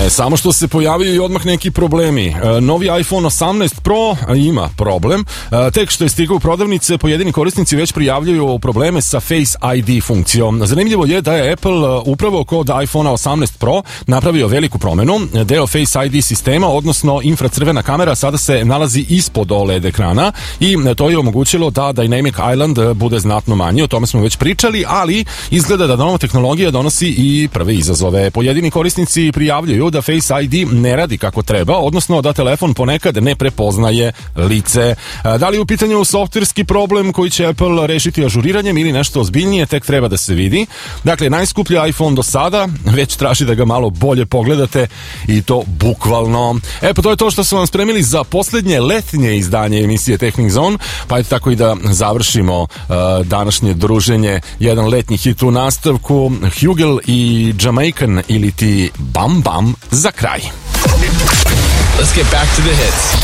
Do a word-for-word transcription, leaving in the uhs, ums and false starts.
samo što se pojavio i odmah neki problemi. E, novi iPhone osamnaest Pro ima problem. E, tek što je stigao u prodavnice, pojedini korisnici već prijavljuju probleme sa Face I D funkcijom. Zanimljivo je da je Apple upravo kod iPhone osamnaest Pro napravio veliku promenu. Deo Face I D sistema, odnosno infracrvena kamera, sada se nalazi ispod O L E D ekrana i to je omogućilo da Dynamic Island bude znatno manji. O tome smo već pričali, ali izgleda da nova tehnologija donosi i prve izazove. Pojedini korisnici prijavljuju da Face I D ne radi kako treba, odnosno da telefon ponekad ne prepoznaje lice. Da li je u pitanju softverski problem koji će Apple rešiti ažuriranjem ili nešto ozbiljnije, tek treba da se vidi. Dakle, najskuplji iPhone do sada već traži da ga malo bolje pogledate i to bukvalno. E pa to je to što smo vam spremili za posljednje letnje izdanje emisije Technic Zone, pa eto tako i da završimo uh, današnje druženje. Jedan letnji hit u nastavku, Hugel i Jamaican ili ti Bam Bam za kraj. Let's get back to the hits.